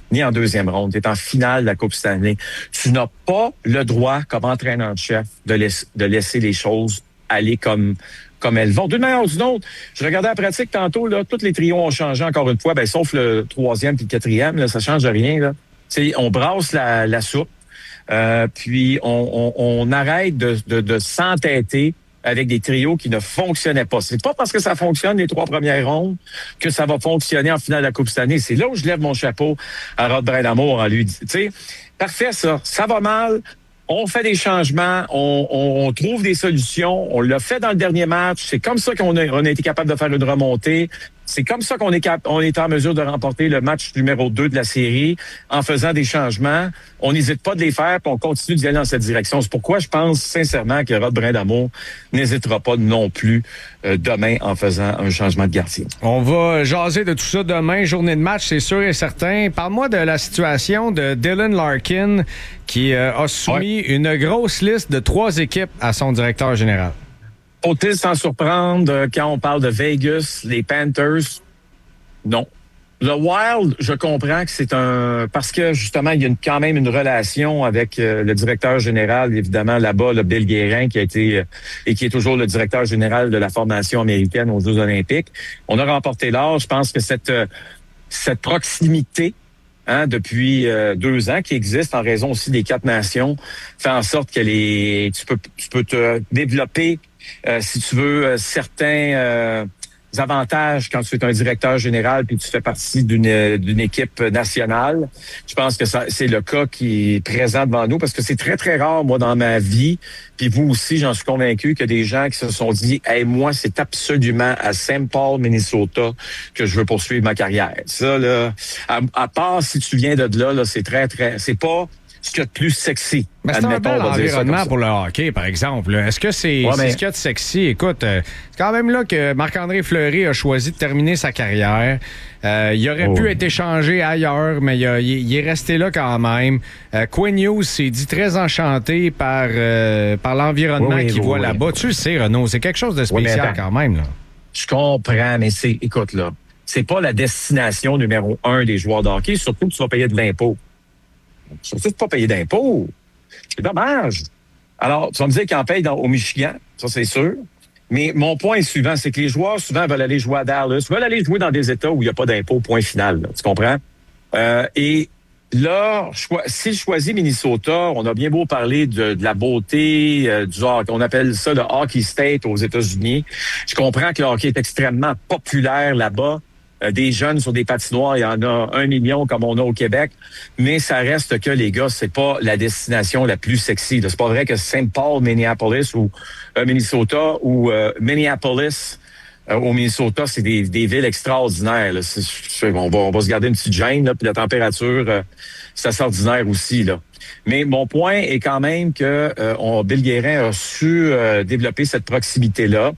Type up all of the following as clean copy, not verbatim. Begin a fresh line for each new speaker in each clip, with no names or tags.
ni en deuxième ronde. Tu es en finale de la Coupe Stanley. Tu n'as pas le droit, comme entraîneur-chef, de laisser les choses aller comme elles vont. D'une manière ou d'une autre, je regardais la pratique tantôt, là, tous les trios ont changé encore une fois, sauf le troisième puis le quatrième, là, ça change rien. Là. On brasse la soupe, puis on arrête de s'entêter avec des trios qui ne fonctionnaient pas. C'est pas parce que ça fonctionne les 3 premières rondes que ça va fonctionner en finale de la Coupe cette année. C'est là où je lève mon chapeau à Rod Brind'Amour en lui disant, tu sais, parfait ça va mal, on fait des changements, on trouve des solutions, on l'a fait dans le dernier match, c'est comme ça qu'on a été capable de faire une remontée. C'est comme ça qu'on est en mesure de remporter le match numéro 2 de la série en faisant des changements. On n'hésite pas de les faire, puis on continue d'y aller dans cette direction. C'est pourquoi je pense sincèrement que Rod Brind'Amour n'hésitera pas non plus demain en faisant un changement de gardien.
On va jaser de tout ça demain, journée de match, c'est sûr et certain. Parle-moi de la situation de Dylan Larkin qui a soumis une grosse liste de 3 équipes à son directeur général.
Faut-il s'en surprendre quand on parle de Vegas, les Panthers? Non. Le Wild, je comprends que c'est parce que justement, il y a quand même une relation avec le directeur général, évidemment, là-bas, le Bill Guérin, qui a été et qui est toujours le directeur général de la formation américaine aux Jeux olympiques. On a remporté l'or. Je pense que cette proximité depuis 2 ans qui existe en raison aussi des 4 nations, fait en sorte que tu peux te développer si tu veux certains avantages quand tu es un directeur général puis tu fais partie d'une équipe nationale. Je pense que c'est le cas qui est présent devant nous parce que c'est très, très rare, moi, dans ma vie, puis vous aussi, j'en suis convaincu, que des gens qui se sont dit « Hey, moi, c'est absolument à St. Paul, Minnesota, que je veux poursuivre ma carrière. » Ça, là, à part si tu viens de là, c'est très, très... C'est pas ce qu'il y a de plus sexy.
Mais c'est un bel environnement pour le hockey, par exemple. Est-ce que c'est ce qu'il y a de sexy? Écoute, c'est quand même là que Marc-André Fleury a choisi de terminer sa carrière. Il aurait pu être échangé ailleurs, mais il est resté là quand même. Quinn Hughes s'est dit très enchanté par l'environnement qu'il voit là-bas. Tu le sais, Renaud, c'est quelque chose de spécial quand même. Là.
Je comprends, mais écoute, là, c'est pas la destination numéro 1 des joueurs de hockey, surtout que tu vas payer de l'impôt. Surtout de ne pas payer d'impôts. C'est dommage. Alors, tu vas me dire qu'ils en payent au Michigan, ça c'est sûr. Mais mon point est suivant, c'est que les joueurs, souvent, veulent aller jouer à Dallas, veulent aller jouer dans des États où il n'y a pas d'impôt, point final. Là, tu comprends? Et là, si je choisis Minnesota, on a bien beau parler de la beauté du hockey. On appelle ça le hockey state aux États-Unis. Je comprends que le hockey est extrêmement populaire là-bas. Des jeunes sur des patinoires, il y en a 1 million comme on a au Québec, mais ça reste que les gars, c'est pas la destination la plus sexy. C'est pas vrai que St. Paul, Minneapolis ou Minnesota ou Minneapolis au Minnesota, c'est des villes extraordinaires. Là. On va se garder une petite gêne, là, puis la température, c'est assez ordinaire aussi, là. Mais mon point est quand même que Bill Guérin a su développer cette proximité-là.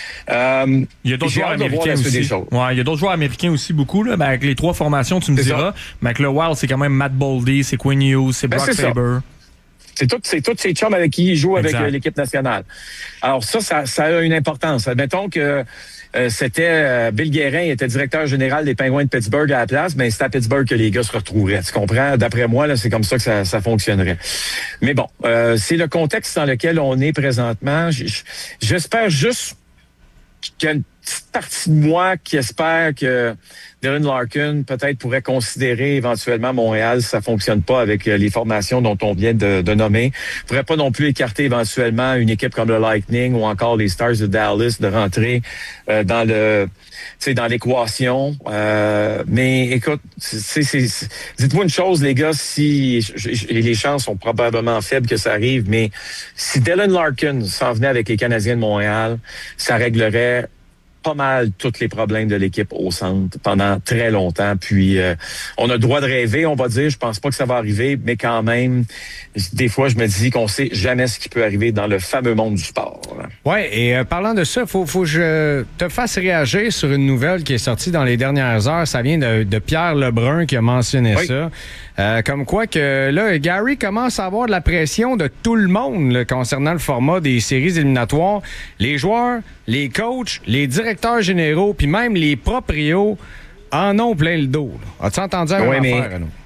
Il y a d'autres joueurs américains aussi. Ouais, il y a d'autres joueurs américains aussi, beaucoup. Là. Avec les 3 formations, tu me diras. Mais avec le Wild, c'est quand même Matt Boldy, c'est Quinn Hughes, c'est Brock Faber.
C'est tous ces chums avec qui il joue avec l'équipe nationale. Alors ça a une importance. Admettons que c'était Bill Guérin, il était directeur général des Penguins de Pittsburgh à la place, mais c'est à Pittsburgh que les gars se retrouveraient. Tu comprends? D'après moi, là, c'est comme ça que ça fonctionnerait. Mais bon, c'est le contexte dans lequel on est présentement. J'espère juste qu'il y a une petite partie de moi qui espère que Dylan Larkin peut-être pourrait considérer éventuellement Montréal si ça fonctionne pas avec les formations dont on vient de nommer. Pourrait pas non plus écarter éventuellement une équipe comme le Lightning ou encore les Stars de Dallas de rentrer dans l'équation. Mais écoute, dites-moi une chose, les gars, les chances sont probablement faibles que ça arrive, mais si Dylan Larkin s'en venait avec les Canadiens de Montréal, ça réglerait pas mal tous les problèmes de l'équipe au centre pendant très longtemps. Puis, on a le droit de rêver, on va dire. Je pense pas que ça va arriver, mais quand même, des fois, je me dis qu'on sait jamais ce qui peut arriver dans le fameux monde du sport.
Oui, et parlant de ça, faut que je te fasse réagir sur une nouvelle qui est sortie dans les dernières heures. Ça vient de Pierre Lebrun qui a mentionné ça. Comme quoi que là, Gary commence à avoir de la pression de tout le monde là, concernant le format des séries éliminatoires. Les joueurs, les coachs, les directeurs généraux, puis même les proprios en ont plein le dos. Là. As-tu entendu un affaire, Renaud?